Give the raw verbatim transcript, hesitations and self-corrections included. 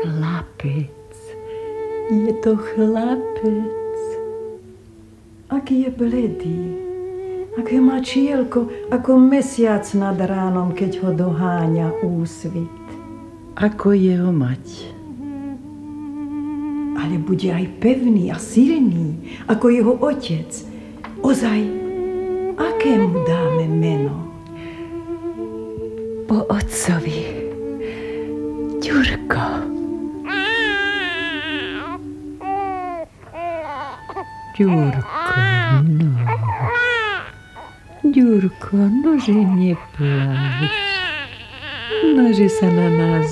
Chlapec. Je to chlapec. Aký je bledý. Aké má čielko, ako mesiac nad ránom, keď ho doháňa úsvit. Ako jeho mať. Ale bude aj pevný a silný, ako jeho otec. Ozaj, aké mu dáme meno? Po otcovi. Ďurko. Ďurko, no. Ďurko, nože neplač. Nože sa na nás